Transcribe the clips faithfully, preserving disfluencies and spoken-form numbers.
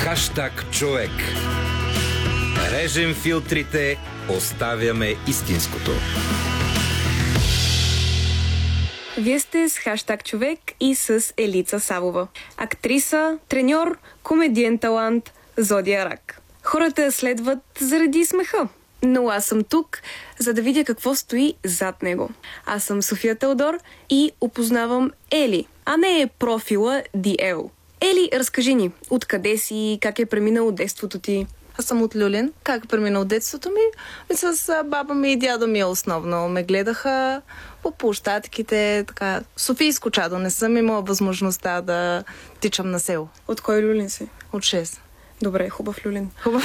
Хаштаг човек. Режем филтрите, оставяме истинското. Вие сте с Хаштаг човек и с Елица Савова. Актриса, треньор, комедиен талант, зодия рак. Хората я следват заради смеха. Но аз съм тук, за да видя какво стои зад него. Аз съм София Теодор и опознавам Ели, а не профила Ди Ел. Ели, разкажи ни, откъде си, как е преминало детството ти? Аз съм от Люлин. Как е преминало детството ми? С баба ми и дядо ми основно ме гледаха по площадките, така. Софийско чадо. Не съм имала възможността да тичам на село. От кой Люлин си? От шест. Добре, хубав Люлин. Хубав.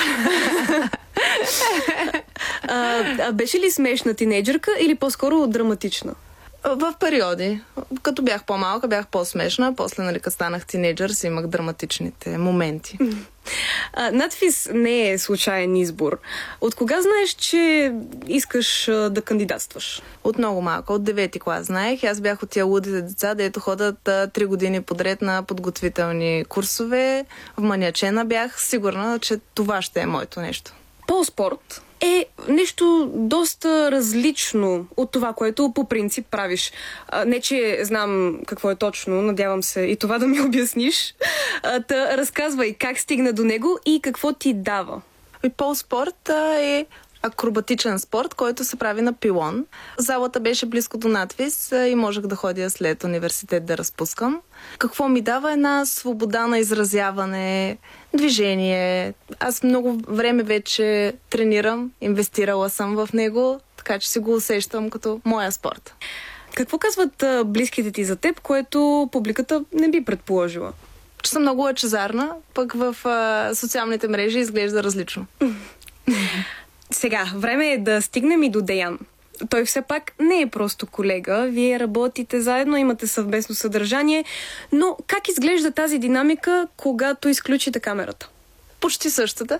а, а беше ли смешна тинейджърка или по-скоро драматична? В периоди. Като бях по-малка, бях по-смешна. После, нали, като станах тинейджър, си имах драматичните моменти. А, надфис не е случайен избор. От кога знаеш, че искаш а, да кандидатстваш? От много малко. От девети клас знаех. Аз бях от тия лудите деца, дето ходят а, три години подред на подготвителни курсове. Вманячена бях. Сигурна, че това ще е моето нещо. Полспорт е нещо доста различно от това, което по принцип правиш. А, не, че знам какво е точно, надявам се и това да ми обясниш. А, та разказвай как стигна до него и какво ти дава. И полспорт а, е акробатичен спорт, който се прави на пилон. Залата беше близко до надвис а, и можех да ходя след университет да разпускам. Какво ми дава? Една свобода на изразяване, движение. Аз много време вече тренирам, инвестирала съм в него, така че си го усещам като моя спорт. Какво казват а, близките ти за теб, което публиката не би предположила? Че съм много лъчезарна, пък в а, социалните мрежи изглежда различно. Сега, време е да стигнем и до Деян. Той все пак не е просто колега. Вие работите заедно, имате съвместно съдържание, но как изглежда тази динамика, когато изключите камерата? Почти същата.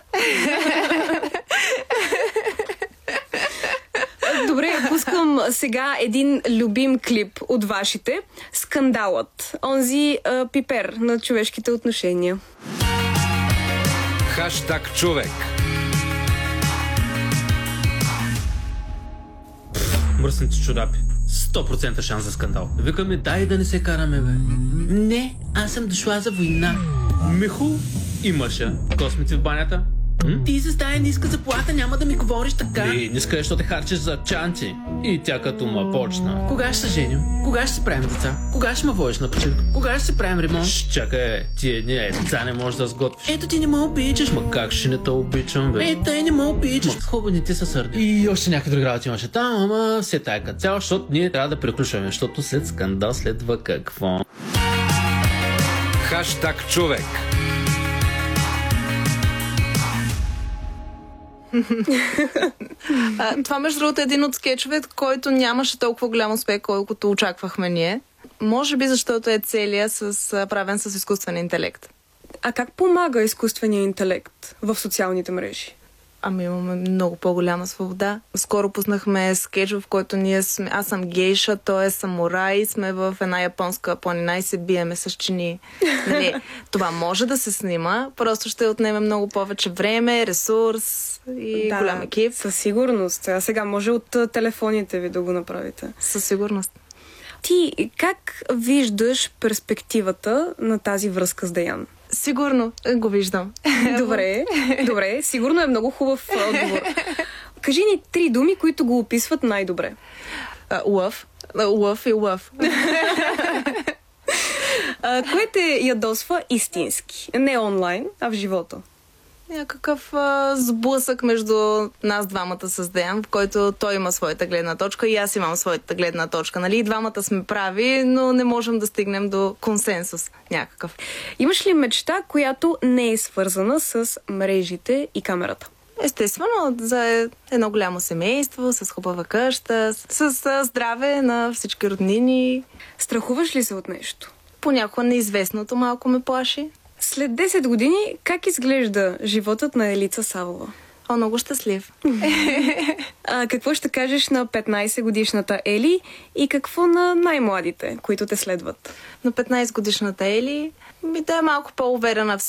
Добре, пускам сега един любим клип от вашите. Скандалът. Онзи а, пипер на човешките отношения. Хаштаг човек. Мръсните чудапи. сто процента шанс за скандал. Викаме, дай да не се караме, бе. Не, аз съм дошла за война. Михо и Мъша. Космици в банята. М? Ти за тая ниска заплата няма да ми говориш така. И ниска е, защото те харчиш за чанти. И тя като ма почна. Кога ще се женим? Кога ще се правим деца? Кога ще ме водиш на почивка? Кога ще се правим ремонт? Шш, чакай, тия дни е, деца не можеш да сготвиш. Ето ти не ме обичаш. Ма как ще не те обичам, бе? Е, тъй не ме обичаш. Ма хубаво не ти се сърди. И още някакви други работи имаше там, ама все тая като цяло, защото ние трябва да приключваме, защото след скандал следва какво? Хаштаг човек. а, това, между другото, е един от скетчовете, който нямаше толкова голям успех, колкото очаквахме ние. Може би, защото е целият с, правен с изкуствен интелект. А как помага изкуственият интелект в социалните мрежи? Ами имаме много по-голяма свобода. Скоро пуснахме скетч, в който ние сме... Аз съм гейша, той е самурай, сме в една японска планина и се биеме с чини. Нали, това може да се снима, просто ще отнеме много повече време, ресурс и да, голям екип. Със сигурност. А сега може от телефоните ви да го направите. Със сигурност. Ти как виждаш перспективата на тази връзка с Деян? Сигурно го виждам. Добре, добре. Сигурно е много хубав отговор. Кажи ни три думи, които го описват най-добре. Лъв. Лъв и лъв. Кое те ядосва истински? Не онлайн, а в живота. Някакъв а, сблъсък между нас двамата с Деян, в който той има своята гледна точка и аз имам своята гледна точка. Нали? И двамата сме прави, но не можем да стигнем до консенсус някакъв. Имаш ли мечта, която не е свързана с мрежите и камерата? Естествено, за едно голямо семейство, с хубава къща, с, с здраве на всички роднини. Страхуваш ли се от нещо? Понякога неизвестното малко ме плаши. След десет години, как изглежда животът на Елица Савова? О, много щастлив. А какво ще кажеш на петнайсет-годишната Ели и какво на най-младите, които те следват? На петнайсет-годишната Ели ми да е малко по-уверена в